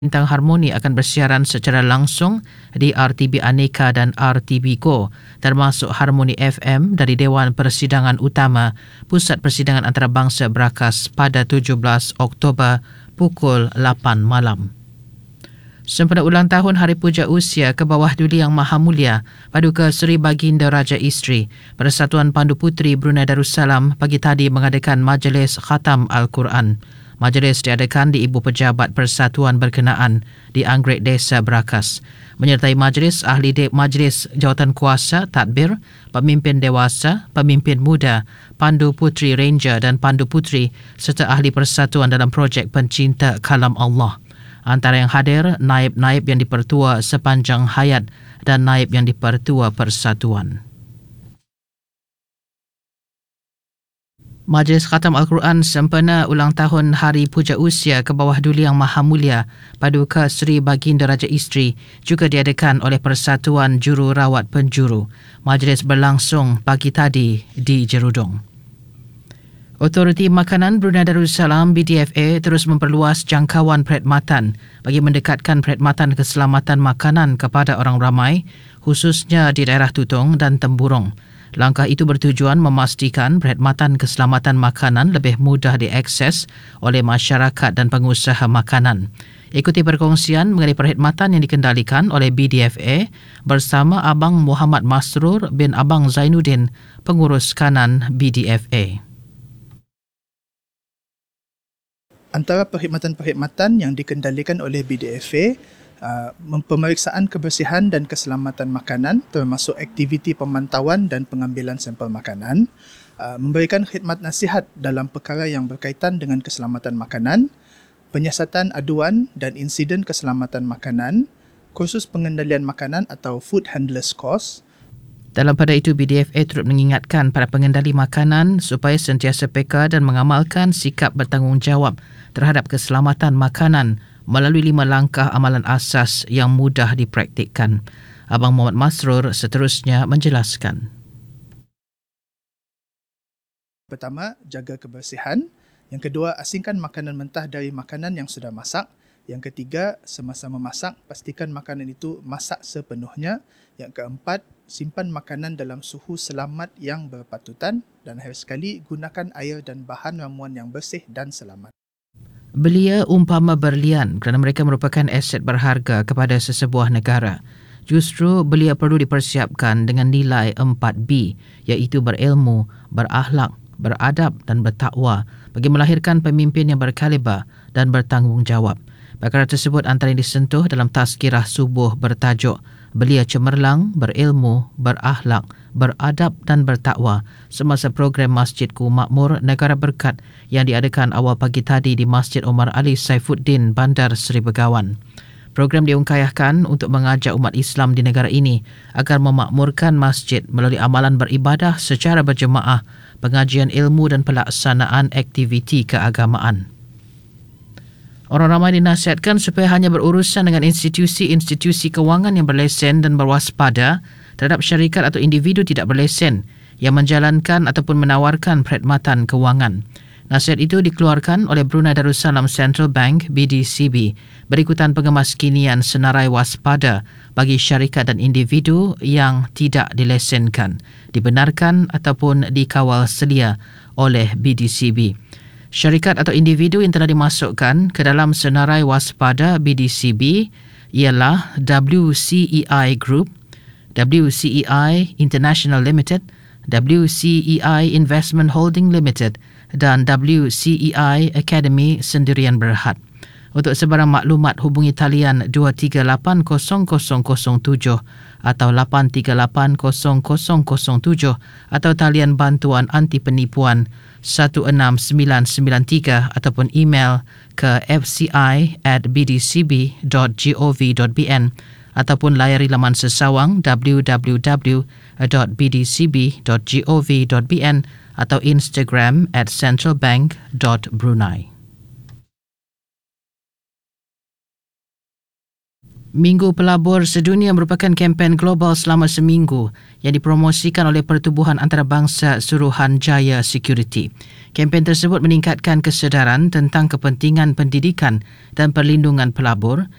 Bintang Harmoni akan bersiaran secara langsung di RTB Aneka dan RTB Go, termasuk Harmoni FM dari Dewan Persidangan Utama Pusat Persidangan Antarabangsa Berakas pada 17 Oktober pukul 8 malam. Sempena ulang tahun Hari Puja Usia ke bawah Duli Yang Maha Mulia Paduka Seri Baginda Raja Isteri, Persatuan Pandu Puteri Brunei Darussalam pagi tadi mengadakan Majlis Khatam Al-Quran. Majlis diadakan di Ibu Pejabat Persatuan berkenaan di Anggrek Desa Berakas. Menyertai majlis, ahli majlis jawatan kuasa, tadbir, pemimpin dewasa, pemimpin muda, Pandu Puteri Ranger dan Pandu Puteri serta ahli persatuan dalam projek pencinta kalam Allah. Antara yang hadir, naib-naib yang dipertua sepanjang hayat dan naib yang dipertua persatuan. Majlis Khatam Al-Quran sempena ulang tahun Hari Puja Usia ke bawah Duli Yang Maha Mulia Paduka Seri Baginda Raja Isteri juga diadakan oleh Persatuan Jururawat Penjuru. Majlis berlangsung pagi tadi di Jerudong. Otoriti Makanan Brunei Darussalam BDFA terus memperluas jangkauan perkhidmatan bagi mendekatkan perkhidmatan keselamatan makanan kepada orang ramai, khususnya di daerah Tutong dan Temburong. Langkah itu bertujuan memastikan perkhidmatan keselamatan makanan lebih mudah diakses oleh masyarakat dan pengusaha makanan. Ikuti perkongsian mengenai perkhidmatan yang dikendalikan oleh BDFA bersama Abang Muhammad Masrur bin Abang Zainuddin, pengurus kanan BDFA. Antara perkhidmatan-perkhidmatan yang dikendalikan oleh BDFA, pemeriksaan kebersihan dan keselamatan makanan termasuk aktiviti pemantauan dan pengambilan sampel makanan, memberikan khidmat nasihat dalam perkara yang berkaitan dengan keselamatan makanan, penyiasatan aduan dan insiden keselamatan makanan, kursus pengendalian makanan atau Food Handlers Course. Dalam pada itu, BDFA turut mengingatkan para pengendali makanan supaya sentiasa peka dan mengamalkan sikap bertanggungjawab terhadap keselamatan makanan melalui 5 langkah amalan asas yang mudah dipraktikkan. Abang Muhammad Masrur seterusnya menjelaskan. Pertama, jaga kebersihan. Yang kedua, asingkan makanan mentah dari makanan yang sudah masak. Yang ketiga, semasa memasak, pastikan makanan itu masak sepenuhnya. Yang keempat, simpan makanan dalam suhu selamat yang berpatutan. Dan akhir sekali, gunakan air dan bahan ramuan yang bersih dan selamat. Belia umpama berlian kerana mereka merupakan aset berharga kepada sesebuah negara. Justru belia perlu dipersiapkan dengan nilai 4B, iaitu berilmu, berakhlak, beradab dan bertakwa bagi melahirkan pemimpin yang berkaliber dan bertanggungjawab. Perkara tersebut antara yang disentuh dalam tazkirah subuh bertajuk Belia Cemerlang, Berilmu, Berakhlak, Beradab dan Bertakwa semasa program Masjidku Makmur Negara Berkat yang diadakan awal pagi tadi di Masjid Omar Ali Saifuddin, Bandar Seri Begawan. Program diungkayahkan untuk mengajak umat Islam di negara ini agar memakmurkan masjid melalui amalan beribadah secara berjemaah, pengajian ilmu dan pelaksanaan aktiviti keagamaan. Orang ramai dinasihatkan supaya hanya berurusan dengan institusi-institusi kewangan yang berlesen dan berwaspada terhadap syarikat atau individu tidak berlesen yang menjalankan ataupun menawarkan perkhidmatan kewangan. Nasihat itu dikeluarkan oleh Brunei Darussalam Central Bank BDCB berikutan pengemaskinian senarai waspada bagi syarikat dan individu yang tidak dilesenkan, dibenarkan ataupun dikawal selia oleh BDCB. Syarikat atau individu yang telah dimasukkan ke dalam senarai waspada BDCB ialah WCEI Group, WCEI International Limited, WCEI Investment Holding Limited dan WCEI Academy Sendirian Berhad. Untuk sebarang maklumat hubungi talian 2380007 atau 8380007 atau talian bantuan anti penipuan 16993 ataupun email ke fci@bdcb.gov.bn ataupun layari laman sesawang www.bdcb.gov.bn atau Instagram @centralbank.brunei. Minggu Pelabur Sedunia merupakan kempen global selama seminggu yang dipromosikan oleh Pertubuhan Antarabangsa Suruhanjaya Security. Kempen tersebut meningkatkan kesedaran tentang kepentingan pendidikan dan perlindungan pelabur